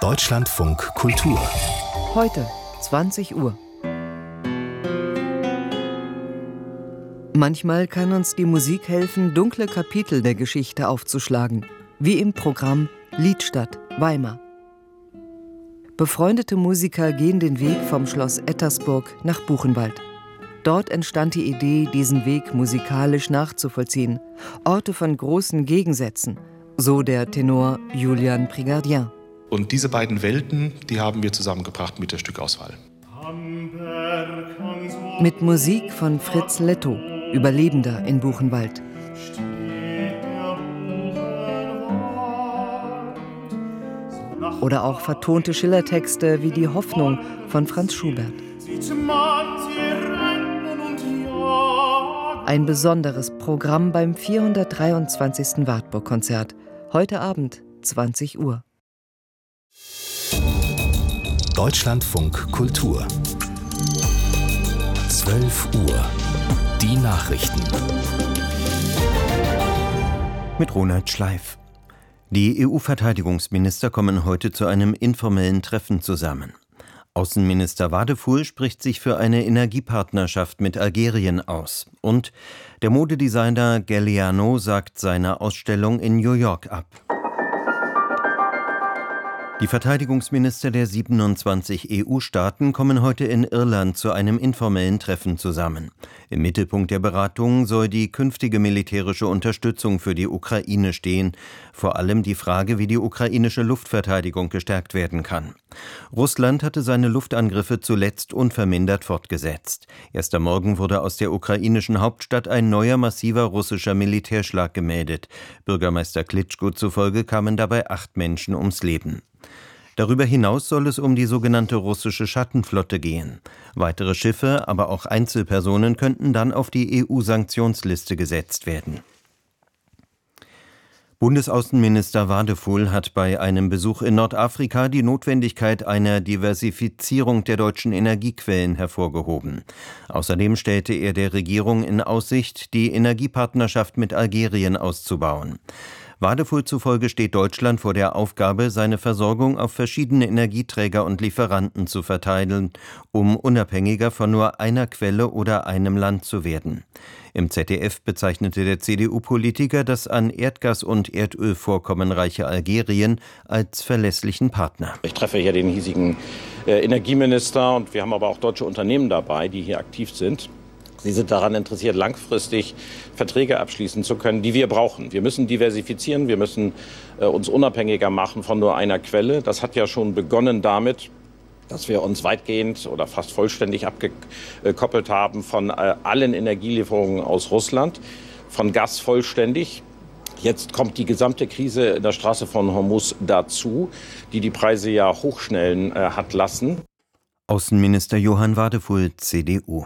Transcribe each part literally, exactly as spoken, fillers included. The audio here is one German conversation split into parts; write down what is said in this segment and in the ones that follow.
Deutschlandfunk Kultur. Heute, zwanzig Uhr. Manchmal kann uns die Musik helfen, dunkle Kapitel der Geschichte aufzuschlagen, wie im Programm Liedstadt, Weimar. Befreundete Musiker gehen den Weg vom Schloss Ettersburg nach Buchenwald. Dort entstand die Idee, diesen Weg musikalisch nachzuvollziehen. Orte von großen Gegensätzen, so der Tenor Julian Prigardien. Und diese beiden Welten, die haben wir zusammengebracht mit der Stückauswahl. Mit Musik von Fritz Lettow, Überlebender in Buchenwald. Oder auch vertonte Schillertexte wie die Hoffnung von Franz Schubert. Ein besonderes Programm beim vierhundertdreiundzwanzigsten Wartburg-Konzert. Heute Abend, zwanzig Uhr. Deutschlandfunk Kultur. zwölf Uhr. Die Nachrichten. Mit Ronald Schleif. Die E U-Verteidigungsminister kommen heute zu einem informellen Treffen zusammen. Außenminister Wadefuhl spricht sich für eine Energiepartnerschaft mit Algerien aus. Und der Modedesigner Galliano sagt seine Ausstellung in New York ab. Die Verteidigungsminister der siebenundzwanzig E U-Staaten kommen heute in Irland zu einem informellen Treffen zusammen. Im Mittelpunkt der Beratungen soll die künftige militärische Unterstützung für die Ukraine stehen, vor allem die Frage, wie die ukrainische Luftverteidigung gestärkt werden kann. Russland hatte seine Luftangriffe zuletzt unvermindert fortgesetzt. Erst am Morgen wurde aus der ukrainischen Hauptstadt ein neuer massiver russischer Militärschlag gemeldet. Bürgermeister Klitschko zufolge kamen dabei acht Menschen ums Leben. Darüber hinaus soll es um die sogenannte russische Schattenflotte gehen. Weitere Schiffe, aber auch Einzelpersonen könnten dann auf die E U-Sanktionsliste gesetzt werden. Bundesaußenminister Wadefuhl hat bei einem Besuch in Nordafrika die Notwendigkeit einer Diversifizierung der deutschen Energiequellen hervorgehoben. Außerdem stellte er der Regierung in Aussicht, die Energiepartnerschaft mit Algerien auszubauen. Wadefuhl zufolge steht Deutschland vor der Aufgabe, seine Versorgung auf verschiedene Energieträger und Lieferanten zu verteilen, um unabhängiger von nur einer Quelle oder einem Land zu werden. Im Z D F bezeichnete der C D U-Politiker das an Erdgas- und Erdölvorkommen reiche Algerien als verlässlichen Partner. Ich treffe hier den hiesigen äh, Energieminister und wir haben aber auch deutsche Unternehmen dabei, die hier aktiv sind. Sie sind daran interessiert, langfristig Verträge abschließen zu können, die wir brauchen. Wir müssen diversifizieren, wir müssen äh, uns unabhängiger machen von nur einer Quelle. Das hat ja schon begonnen damit, dass wir uns weitgehend oder fast vollständig abgekoppelt haben von äh, allen Energielieferungen aus Russland, von Gas vollständig. Jetzt kommt die gesamte Krise in der Straße von Hormuz dazu, die die Preise ja hochschnellen äh, hat lassen. Außenminister Johann Wadefuhl, C D U.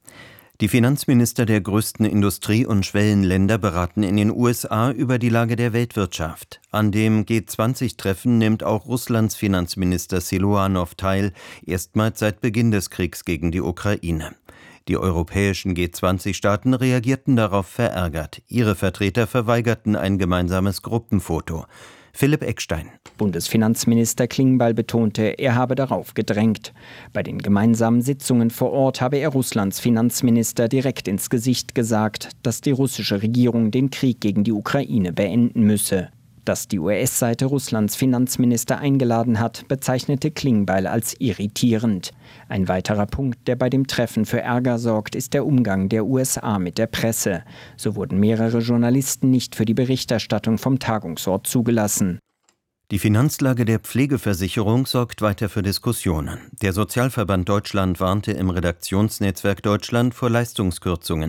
Die Finanzminister der größten Industrie- und Schwellenländer beraten in den U S A über die Lage der Weltwirtschaft. An dem G zwanzig Treffen nimmt auch Russlands Finanzminister Siluanow teil, erstmals seit Beginn des Kriegs gegen die Ukraine. Die europäischen G zwanzig Staaten reagierten darauf verärgert. Ihre Vertreter verweigerten ein gemeinsames Gruppenfoto. Philipp Eckstein. Bundesfinanzminister Klingbeil betonte, er habe darauf gedrängt. Bei den gemeinsamen Sitzungen vor Ort habe er Russlands Finanzminister direkt ins Gesicht gesagt, dass die russische Regierung den Krieg gegen die Ukraine beenden müsse. Dass die U S-Seite Russlands Finanzminister eingeladen hat, bezeichnete Klingbeil als irritierend. Ein weiterer Punkt, der bei dem Treffen für Ärger sorgt, ist der Umgang der U S A mit der Presse. So wurden mehrere Journalisten nicht für die Berichterstattung vom Tagungsort zugelassen. Die Finanzlage der Pflegeversicherung sorgt weiter für Diskussionen. Der Sozialverband Deutschland warnte im Redaktionsnetzwerk Deutschland vor Leistungskürzungen.